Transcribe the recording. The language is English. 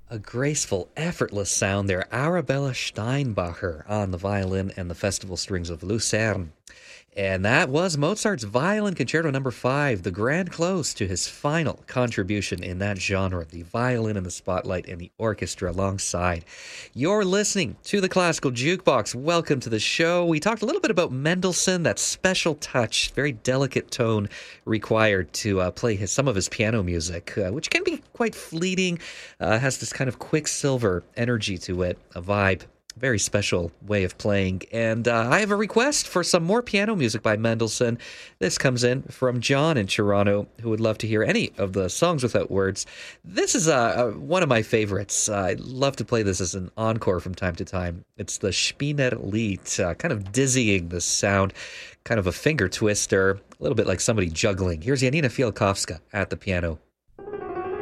A graceful, effortless sound there. Arabella Steinbacher on the violin and the festival strings of Lucerne. And that was Mozart's Violin Concerto Number 5, the grand close to his final contribution in that genre, the violin in the spotlight and the orchestra alongside. You're listening to the Classical Jukebox. Welcome to the show. We talked a little bit about Mendelssohn, that special touch, very delicate tone required to play some of his piano music, which can be quite fleeting, has this kind of quicksilver energy to it, a vibe. Very special way of playing. And I have a request for some more piano music by Mendelssohn. This comes in from John in Toronto, who would love to hear any of the songs without words. This is one of my favorites. I love to play this as an encore from time to time. It's the Spinnerlied, kind of dizzying the sound, kind of a finger twister, a little bit like somebody juggling. Here's Janina Fialkowska at the piano.